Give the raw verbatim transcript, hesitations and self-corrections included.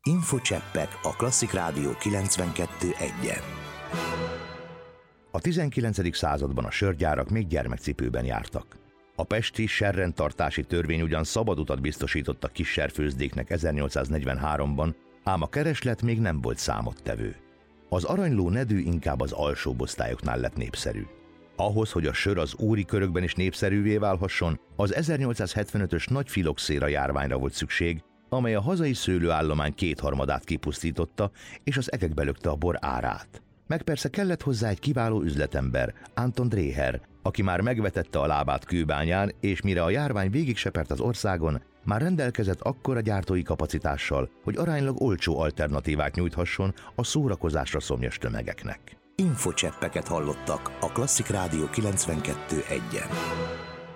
Infocseppek a Klasszik Rádió kilencvenkettő egyen. A tizenkilencedik században a sörgyárak még gyermekcipőben jártak. A pesti serrendtartási törvény ugyan szabad utat biztosított a kis serfőzdéknek ezernyolcszáznegyvenháromban, ám a kereslet még nem volt számottevő. Az aranyló nedű inkább az alsóbb osztályoknál lett népszerű. Ahhoz, hogy a sör az úri körökben is népszerűvé válhasson, az ezernyolcszázhetvenötös nagy filoxéra járványra volt szükség, amely a hazai szőlőállomány kétharmadát kipusztította, és az egekbe lökte a bor árát. Meg persze kellett hozzá egy kiváló üzletember, Anton Dreher, aki már megvetette a lábát kőbányán, és mire a járvány végig sepert az országon, már rendelkezett akkora gyártói kapacitással, hogy aránylag olcsó alternatívát nyújthasson a szórakozásra szomjas tömegeknek. Infocseppeket hallottak a Klasszik Rádió kilencvenkettő egyen.